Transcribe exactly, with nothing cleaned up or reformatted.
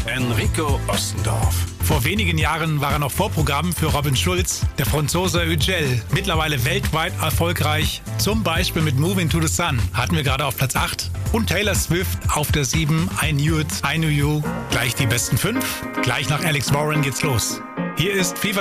Enrico Ostendorf. Vor wenigen Jahren war er noch Vorprogramm für Robin Schulz, der Franzose Ugel. Mittlerweile weltweit erfolgreich, zum Beispiel mit Moving to the Sun hatten wir gerade auf Platz acht. Und Taylor Swift auf der sieben, I Knew It, I Knew You. Gleich die besten fünf, gleich nach Alex Warren geht's los. Hier ist FIFA